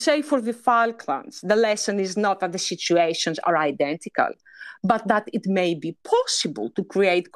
Say for the Falklands, the lesson is not that the situations are identical, but that it may be possible to create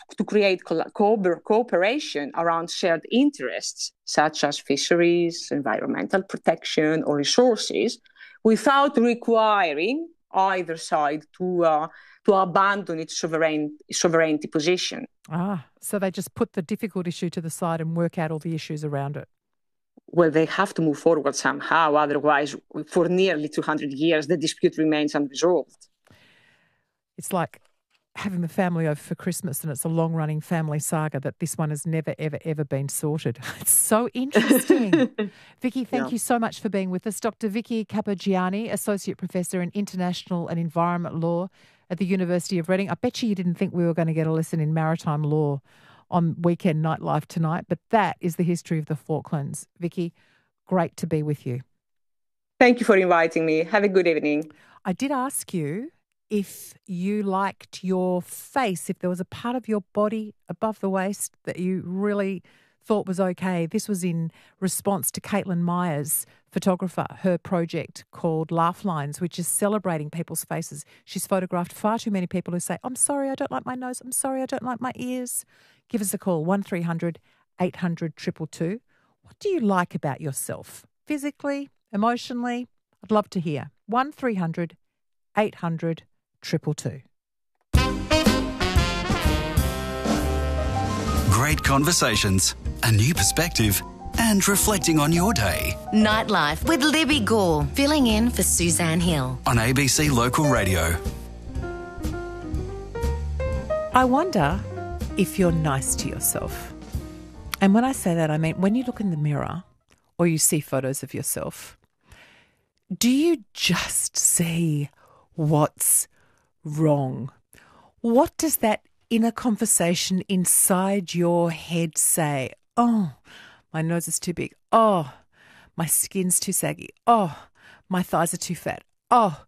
cooperation around shared interests, such as fisheries, environmental protection, or resources, without requiring either side to abandon its sovereignty position. So they just put the difficult issue to the side and work out all the issues around it. Well, they have to move forward somehow. Otherwise, for nearly 200 years, the dispute remains unresolved. It's like having the family over for Christmas and it's a long-running family saga that this one has never, ever, ever been sorted. It's so interesting. Vicky, thank you so much for being with us. Dr. Vicky Capogiani, Associate Professor in International and Environment Law at the University of Reading. I bet you didn't think we were going to get a lesson in maritime law on Weekend Nightlife tonight, but that is the history of the Falklands. Vicky, great to be with you. Thank you for inviting me. Have a good evening. I did ask you if you liked your face, if there was a part of your body above the waist that you really thought was okay. This was in response to Caitlin Myers, photographer, her project called Laugh Lines, which is celebrating people's faces. She's photographed far too many people who say, I'm sorry, I don't like my nose. I'm sorry, I don't like my ears. Give us a call, 1300 800 222. What do you like about yourself? Physically, emotionally? I'd love to hear. 1300 800 222. Great conversations, a new perspective, and reflecting on your day. Nightlife with Libby Gore, filling in for Suzanne Hill. On ABC Local Radio. I wonder if you're nice to yourself. And when I say that, I mean when you look in the mirror or you see photos of yourself, do you just see what's wrong? What does that inner conversation inside your head say? Oh, my nose is too big. Oh, my skin's too saggy. Oh, my thighs are too fat. Oh,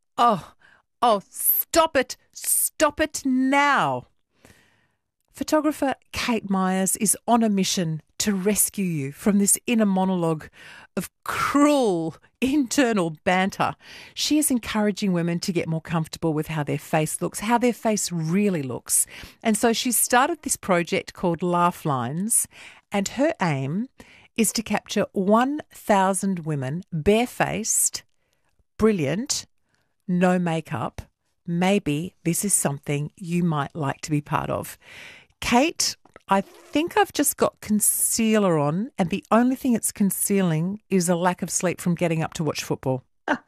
stop it. Stop it now. Photographer Kate Myers is on a mission to rescue you from this inner monologue of cruel internal banter. She is encouraging women to get more comfortable with how their face looks, how their face really looks. And so she's started this project called Laugh Lines, and her aim is to capture 1,000 women barefaced, brilliant, no makeup. Maybe this is something you might like to be part of. Kate, I think I've just got concealer on, and the only thing it's concealing is a lack of sleep from getting up to watch football.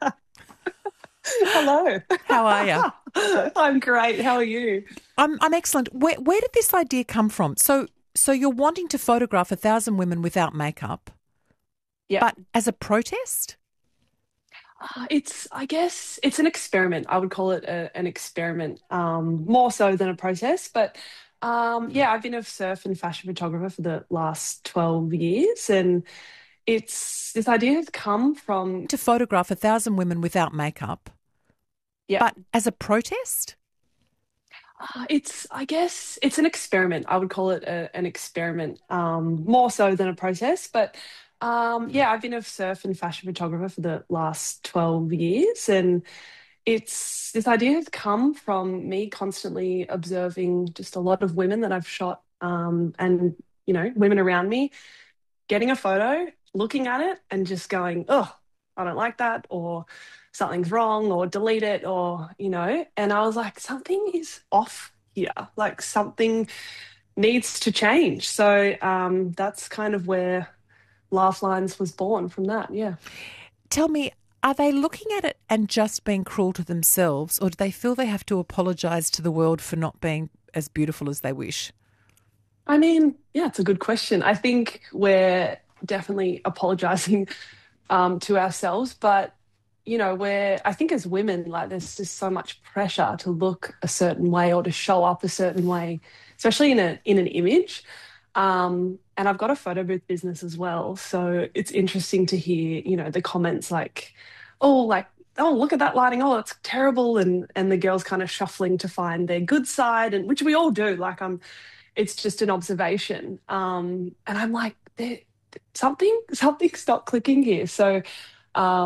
Hello. How are you? I'm great. How are you? I'm excellent. Where did this idea come from? So you're wanting to photograph 1,000 women without makeup, but as a protest? I guess it's an experiment. I would call it an experiment, more so than a protest. But I've been a surf and fashion photographer for the last 12 years, and this idea has come from to photograph 1,000 women without makeup. Yeah, but as a protest. I guess it's an experiment. I would call it an experiment, more so than a protest. But I've been a surf and fashion photographer for the last 12 years, and this idea has come from me constantly observing just a lot of women that I've shot, and women around me, getting a photo, looking at it, and just going, "Oh, I don't like that," or "Something's wrong," or "Delete it," or And I was like, something is off here. Like something needs to change. So that's kind of where Laugh Lines was born from that. Yeah. Tell me, are they looking at it and just being cruel to themselves, or do they feel they have to apologise to the world for not being as beautiful as they wish? I mean, yeah, it's a good question. I think we're definitely apologising to ourselves, but I think as women, like there's just so much pressure to look a certain way or to show up a certain way, especially in an image. And I've got a photo booth business as well. So it's interesting to hear, the comments like, oh, look at that lighting. Oh, it's terrible. And the girls kind of shuffling to find their good side, and which we all do. Like it's just an observation. And I'm like, something's not clicking here. So Um,